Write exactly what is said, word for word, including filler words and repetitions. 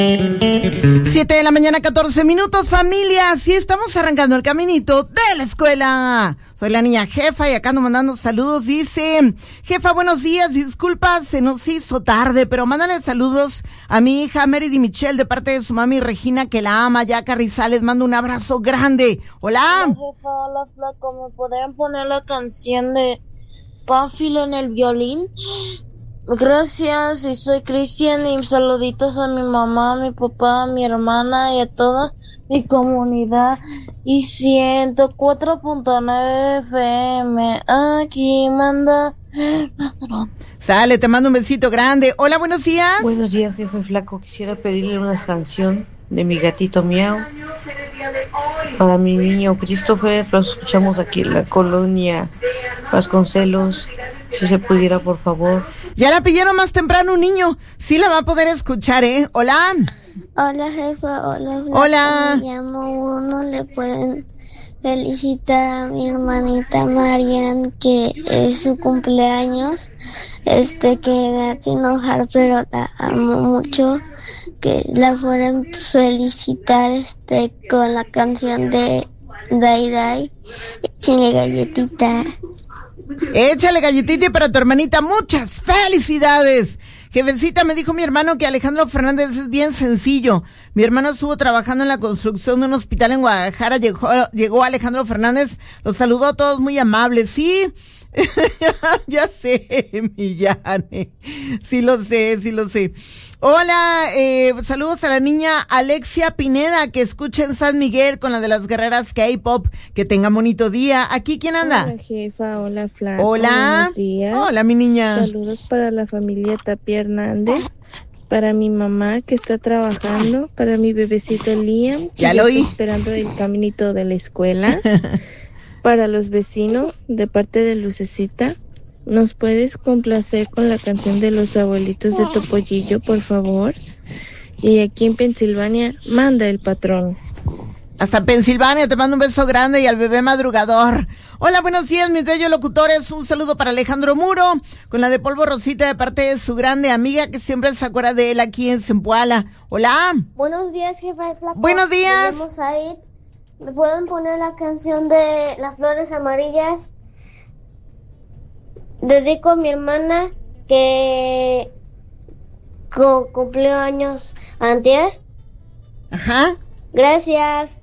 Siete de la mañana, catorce minutos, familia. Sí, estamos arrancando el caminito de la escuela. Soy la niña Jefa y acá ando mandando saludos. Dice, Jefa, buenos días, disculpa, se nos hizo tarde, pero mándale saludos a mi hija Meredy Michelle de parte de su mami Regina, que la ama, ya Carrizales, mando un abrazo grande. Hola. Hola, Jefa, hola, flaco, ¿me podrían poner la canción de Pánfilo en el violín? Gracias, y soy Cristian y saluditos a mi mamá, a mi papá, a mi hermana y a toda mi comunidad. Y ciento cuatro punto nueve F M, aquí manda el patrón. Sale, te mando un besito grande. Hola, buenos días. Buenos días, jefe flaco. Quisiera pedirle una canción de mi gatito Miau para mi niño Christopher. Lo escuchamos aquí en la colonia Vasconcelos. Si se pudiera, por favor. Ya la pidieron más temprano un niño. Sí la va a poder escuchar, ¿eh? Hola. Hola, jefa. Hola, flaco. Hola. Me llamo Bruno. Le pueden felicitar a mi hermanita Marian, que es su cumpleaños. Este, que me hace enojar, pero la amo mucho. Que la fueran felicitar, este, con la canción de Dai Dai. Échenle galletita. Échale galletita para tu hermanita. Muchas felicidades. Jefecita, me dijo mi hermano que Alejandro Fernández es bien sencillo. Mi hermano estuvo trabajando en la construcción de un hospital en Guadalajara. Llegó, llegó Alejandro Fernández. Los saludó a todos muy amables. Sí, ya sé, mi Yane. Sí lo sé, sí lo sé. Hola, eh, saludos a la niña Alexia Pineda, que escucha en San Miguel con la de las guerreras K-pop. Que tenga bonito día. ¿Aquí quién anda? Hola, jefa. Hola, Flaco. Hola. Buenos días. Hola, mi niña. Saludos para la familia Tapia Hernández, para mi mamá que está trabajando, para mi bebecito Liam, que ya lo oí. está esperando el caminito de la escuela, para los vecinos de parte de Lucecita. ¿Nos puedes complacer con la canción de los abuelitos de Topollillo, por favor? Y aquí en Pensilvania, manda el patrón. Hasta Pensilvania, te mando un beso grande y al bebé madrugador. Hola, buenos días, mis bellos locutores. Un saludo para Alejandro Muro, con la de Polvo Rosita de parte de su grande amiga que siempre se acuerda de él aquí en Zempoala. Hola. Buenos días, jefa de Flaco. Buenos días. Vamos a ir. ¿Me pueden poner la canción de Las Flores Amarillas? Dedico a mi hermana que cu- cumplió años antier. Ajá. Gracias.